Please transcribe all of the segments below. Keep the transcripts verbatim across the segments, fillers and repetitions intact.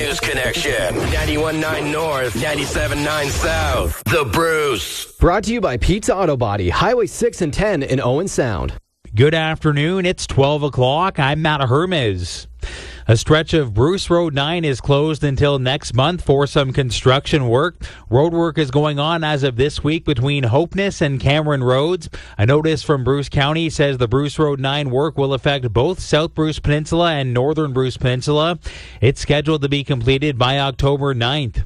News Connection. ninety-one point nine North, ninety-seven point nine South. The Bruce. Brought to you by Pizza Auto Body, Highway six and ten in Owen Sound. Good afternoon. It's twelve o'clock. I'm Matt Hermes. A stretch of Bruce Road nine is closed until next month for some construction work. Road work is going on as of this week between Hopeness and Cameron Roads. A notice from Bruce County says the Bruce Road nine work will affect both South Bruce Peninsula and Northern Bruce Peninsula. It's scheduled to be completed by October ninth.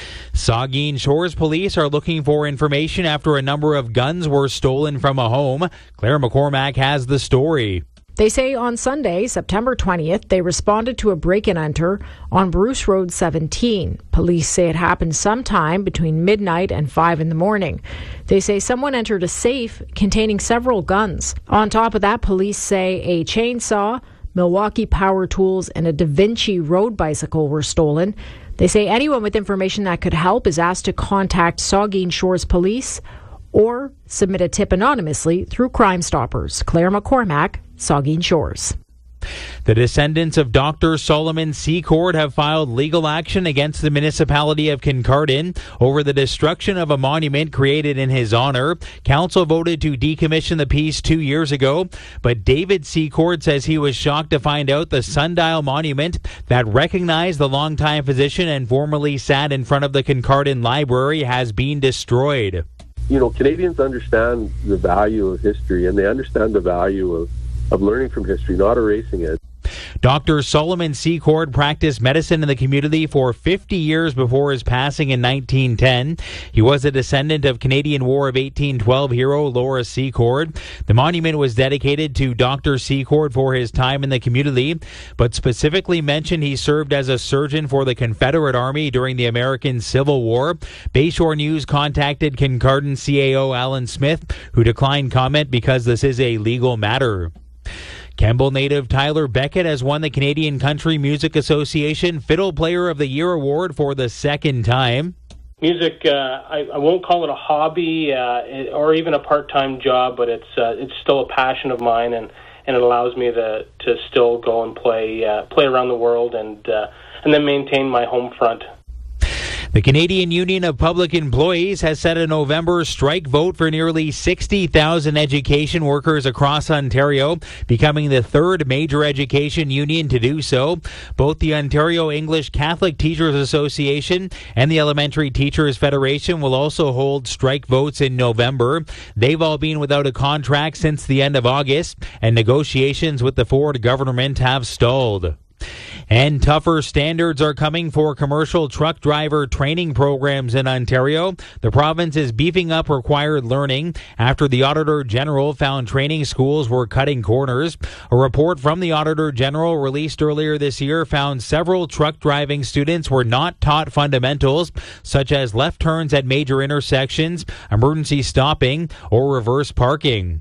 Saugeen Shores police are looking for information after a number of guns were stolen from a home. Claire McCormack has the story. They say on Sunday, September twentieth, they responded to a break-and-enter on Bruce Road seventeen. Police say it happened sometime between midnight and five in the morning. They say someone entered a safe containing several guns. On top of that, police say a chainsaw, Milwaukee power tools, and a Da Vinci road bicycle were stolen. They say anyone with information that could help is asked to contact Saugeen Shores Police or submit a tip anonymously through Crime Stoppers. Claire McCormack, Saugeen Shores. The descendants of Doctor Solomon Secord have filed legal action against the municipality of Kincardine over the destruction of a monument created in his honor. Council voted to decommission the piece two years ago, but David Secord says he was shocked to find out the sundial monument that recognized the longtime physician and formerly sat in front of the Kincardine Library has been destroyed. You know, Canadians understand the value of history, and they understand the value of of learning from history, not erasing it. Doctor Solomon Secord practiced medicine in the community for fifty years before his passing in nineteen ten. He was a descendant of Canadian War of eighteen twelve hero Laura Secord. The monument was dedicated to Doctor Secord for his time in the community, but specifically mentioned he served as a surgeon for the Confederate Army during the American Civil War. Bayshore News contacted Kincardine C A O Alan Smith, who declined comment because this is a legal matter. Kemble native Tyler Beckett has won the Canadian Country Music Association Fiddle Player of the Year award for the second time. Music, uh, I, I won't call it a hobby uh, or even a part-time job, but it's uh, it's still a passion of mine, and, and it allows me to to still go and play uh, play around the world and uh, and then maintain my home front. The Canadian Union of Public Employees has set a November strike vote for nearly sixty thousand education workers across Ontario, becoming the third major education union to do so. Both the Ontario English Catholic Teachers Association and the Elementary Teachers Federation will also hold strike votes in November. They've all been without a contract since the end of August, and negotiations with the Ford government have stalled. And tougher standards are coming for commercial truck driver training programs in Ontario. The province is beefing up required learning after the Auditor General found training schools were cutting corners. A report from the Auditor General released earlier this year found several truck driving students were not taught fundamentals such as left turns at major intersections, emergency stopping, or reverse parking.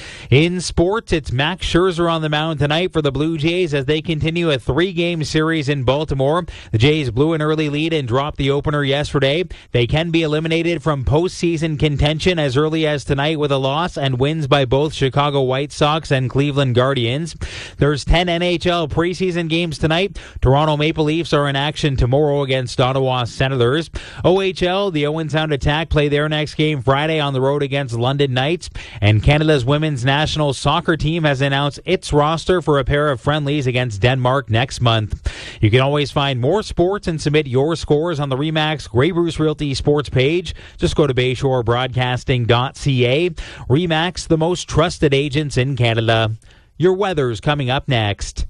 In sports, it's Max Scherzer on the mound tonight for the Blue Jays as they continue a three-game series in Baltimore. The Jays blew an early lead and dropped the opener yesterday. They can be eliminated from postseason contention as early as tonight with a loss and wins by both Chicago White Sox and Cleveland Guardians. There's ten N H L preseason games tonight. Toronto Maple Leafs are in action tomorrow against Ottawa Senators. O H L, the Owen Sound Attack play their next game Friday on the road against London Knights. And Canada's women's national soccer team has announced its roster for a pair of friendlies against Denmark next month. You can always find more sports and submit your scores on the RE/MAX Grey Bruce Realty sports page. Just go to bayshore broadcasting dot c a. RE/MAX, the most trusted agents in Canada. Your weather's coming up next.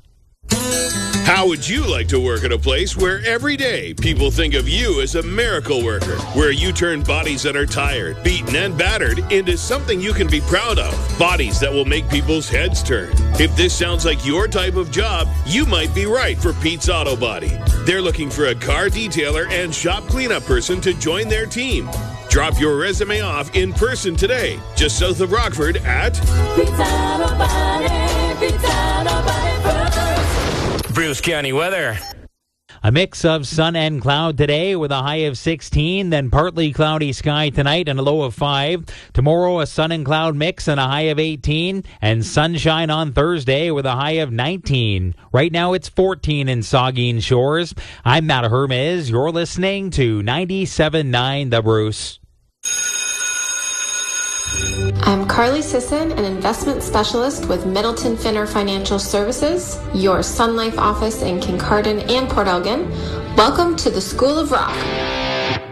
How would you like to work at a place where every day people think of you as a miracle worker, where you turn bodies that are tired, beaten, and battered into something you can be proud of, bodies that will make people's heads turn? If this sounds like your type of job, you might be right for Pete's Auto Body. They're looking for a car detailer and shop cleanup person to join their team. Drop your resume off in person today, just south of Rockford at Pete's Auto Body, Pete's Auto Body first. Bruce County weather. A mix of sun and cloud today with a high of sixteen, then partly cloudy sky tonight and a low of five. Tomorrow, a sun and cloud mix and a high of eighteen, and sunshine on Thursday with a high of nineteen. Right now, it's fourteen in Saugeen Shores. I'm Matt Hermes. You're listening to ninety-seven point nine The Bruce. I'm Carly Sisson, an investment specialist with Middleton Finner Financial Services, your Sun Life office in Kincardine and Port Elgin. Welcome to the School of Rock.